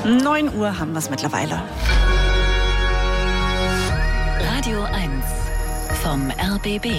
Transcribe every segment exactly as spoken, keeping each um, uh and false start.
neun Uhr haben wir es mittlerweile. Radio eins vom R B B.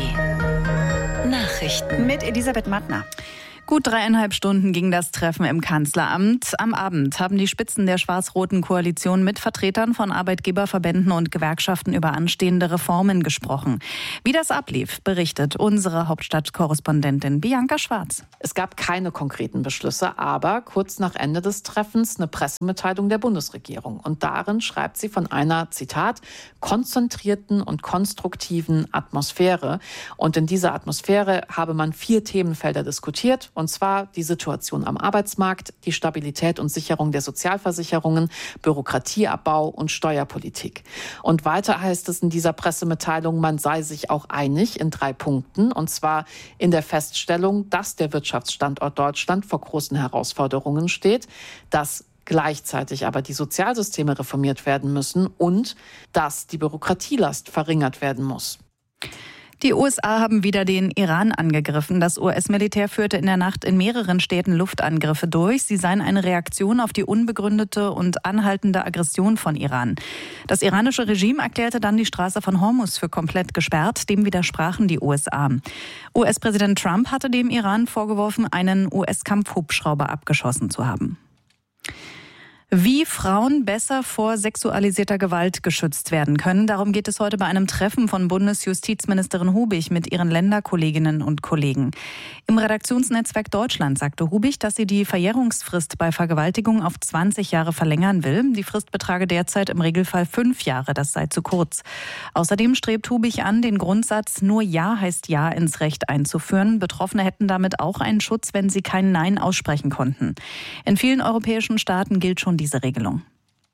Nachrichten mit Elisabeth Mattner. Gut dreieinhalb Stunden ging das Treffen im Kanzleramt. Am Abend haben die Spitzen der schwarz-roten Koalition mit Vertretern von Arbeitgeberverbänden und Gewerkschaften über anstehende Reformen gesprochen. Wie das ablief, berichtet unsere Hauptstadtkorrespondentin Bianca Schwarz. Es gab keine konkreten Beschlüsse, aber kurz nach Ende des Treffens eine Pressemitteilung der Bundesregierung. Und darin schreibt sie von einer, Zitat, konzentrierten und konstruktiven Atmosphäre. Und in dieser Atmosphäre habe man vier Themenfelder diskutiert. Und zwar die Situation am Arbeitsmarkt, die Stabilität und Sicherung der Sozialversicherungen, Bürokratieabbau und Steuerpolitik. Und weiter heißt es in dieser Pressemitteilung, man sei sich auch einig in drei Punkten. Und zwar in der Feststellung, dass der Wirtschaftsstandort Deutschland vor großen Herausforderungen steht, dass gleichzeitig aber die Sozialsysteme reformiert werden müssen und dass die Bürokratielast verringert werden muss. Die U S A haben wieder den Iran angegriffen. Das U S-Militär führte in der Nacht in mehreren Städten Luftangriffe durch. Sie seien eine Reaktion auf die unbegründete und anhaltende Aggression von Iran. Das iranische Regime erklärte dann die Straße von Hormuz für komplett gesperrt. Dem widersprachen die U S A. U S-Präsident Trump hatte dem Iran vorgeworfen, einen U S-Kampfhubschrauber abgeschossen zu haben. Wie Frauen besser vor sexualisierter Gewalt geschützt werden können, darum geht es heute bei einem Treffen von Bundesjustizministerin Hubig mit ihren Länderkolleginnen und Kollegen. Im Redaktionsnetzwerk Deutschland sagte Hubig, dass sie die Verjährungsfrist bei Vergewaltigung auf zwanzig Jahre verlängern will. Die Frist betrage derzeit im Regelfall fünf Jahre, das sei zu kurz. Außerdem strebt Hubig an, den Grundsatz "Nur Ja heißt Ja" ins Recht einzuführen. Betroffene hätten damit auch einen Schutz, wenn sie kein Nein aussprechen konnten. In vielen europäischen Staaten gilt schon die diese Regelung.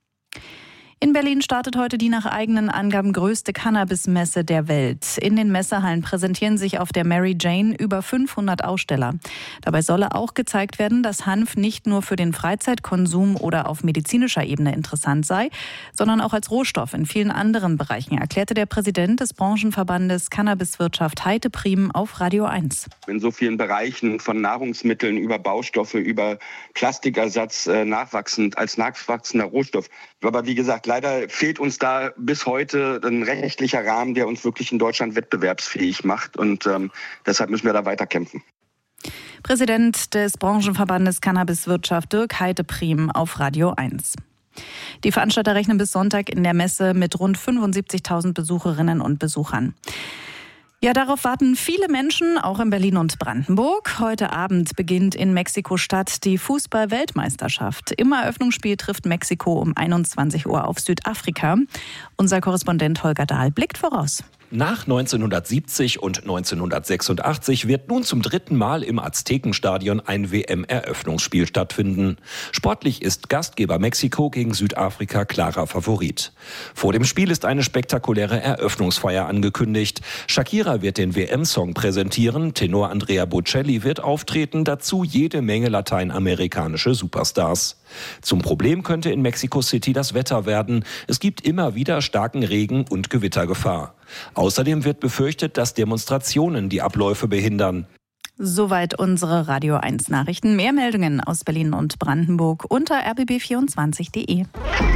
In Berlin startet heute die nach eigenen Angaben größte Cannabis-Messe der Welt. In den Messehallen präsentieren sich auf der Mary Jane über fünfhundert Aussteller. Dabei solle auch gezeigt werden, dass Hanf nicht nur für den Freizeitkonsum oder auf medizinischer Ebene interessant sei, sondern auch als Rohstoff in vielen anderen Bereichen, erklärte der Präsident des Branchenverbandes Cannabiswirtschaft Heite Priem auf Radio eins. In so vielen Bereichen von Nahrungsmitteln über Baustoffe, über Plastikersatz äh, nachwachsend als nachwachsender Rohstoff. Aber wie gesagt, leider fehlt uns da bis heute ein rechtlicher Rahmen, der uns wirklich in Deutschland wettbewerbsfähig macht. Und ähm, deshalb müssen wir da weiter kämpfen. Präsident des Branchenverbandes Cannabiswirtschaft Dirk Heite Priem auf Radio eins. Die Veranstalter rechnen bis Sonntag in der Messe mit rund fünfundsiebzigtausend Besucherinnen und Besuchern. Ja, darauf warten viele Menschen, auch in Berlin und Brandenburg. Heute Abend beginnt in Mexiko-Stadt die Fußball-Weltmeisterschaft. Im Eröffnungsspiel trifft Mexiko um einundzwanzig Uhr auf Südafrika. Unser Korrespondent Holger Dahl blickt voraus. Nach neunzehnhundertsiebzig und neunzehnhundertsechsundachtzig wird nun zum dritten Mal im Aztekenstadion ein W M-Eröffnungsspiel stattfinden. Sportlich ist Gastgeber Mexiko gegen Südafrika klarer Favorit. Vor dem Spiel ist eine spektakuläre Eröffnungsfeier angekündigt. Shakira wird den W M-Song präsentieren, Tenor Andrea Bocelli wird auftreten, dazu jede Menge lateinamerikanische Superstars. Zum Problem könnte in Mexico City das Wetter werden. Es gibt immer wieder starken Regen und Gewittergefahr. Außerdem wird befürchtet, dass Demonstrationen die Abläufe behindern. Soweit unsere Radio eins Nachrichten. Mehr Meldungen aus Berlin und Brandenburg unter r b b vierundzwanzig punkt de.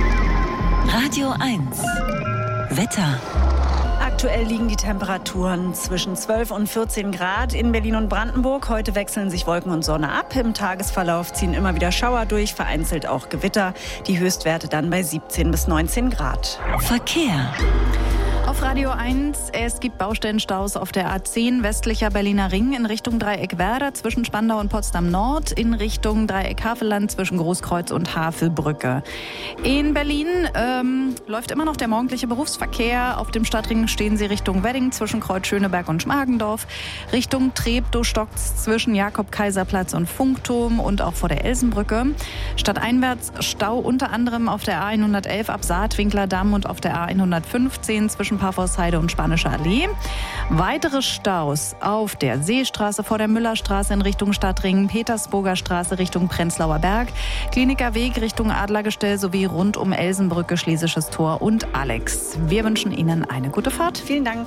Radio eins Wetter. Aktuell liegen die Temperaturen zwischen zwölf und vierzehn Grad in Berlin und Brandenburg. Heute wechseln sich Wolken und Sonne ab. Im Tagesverlauf ziehen immer wieder Schauer durch, vereinzelt auch Gewitter. Die Höchstwerte dann bei siebzehn bis neunzehn Grad. Verkehr. Auf Radio eins, es gibt Baustellenstaus auf der A zehn westlicher Berliner Ring in Richtung Dreieck Werder zwischen Spandau und Potsdam Nord, in Richtung Dreieck Havelland zwischen Großkreuz und Havelbrücke. In Berlin ähm, läuft immer noch der morgendliche Berufsverkehr. Auf dem Stadtring stehen Sie Richtung Wedding zwischen Kreuz Schöneberg und Schmargendorf, Richtung Treptow stockt's zwischen Jakob-Kaiser-Platz und Funkturm und auch vor der Elsenbrücke. Stadteinwärts Stau unter anderem auf der A hundertelf ab Saatwinkler Damm und auf der A hundertfünfzehn zwischen Parfordsheide und Spanische Allee. Weitere Staus auf der Seestraße vor der Müllerstraße in Richtung Stadtring, Petersburger Straße Richtung Prenzlauer Berg, Kliniker Weg Richtung Adlergestell sowie rund um Elsenbrücke, Schlesisches Tor und Alex. Wir wünschen Ihnen eine gute Fahrt. Vielen Dank.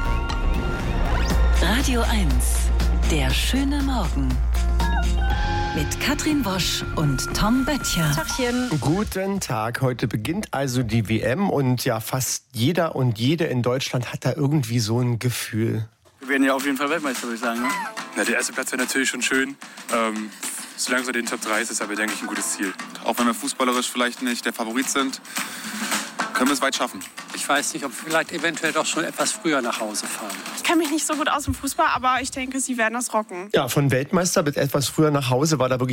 Radio eins, der schöne Morgen. mit Katrin Wosch und Tom Böttcher. Tachchen. Guten Tag. Heute beginnt also die W M und ja, fast jeder und jede in Deutschland hat da irgendwie so ein Gefühl. Wir werden ja auf jeden Fall Weltmeister, würde ich sagen. Ne? Na, der erste Platz wäre natürlich schon schön. Ähm, solange so den Top drei ist, ist aber, denke ich, ein gutes Ziel. Auch wenn wir fußballerisch vielleicht nicht der Favorit sind, können wir es weit schaffen. Ich weiß nicht, ob wir vielleicht eventuell doch schon etwas früher nach Hause fahren. Ich kenne mich nicht so gut aus dem Fußball, aber ich denke, sie werden das rocken. Ja, von Weltmeister bis etwas früher nach Hause war da wirklich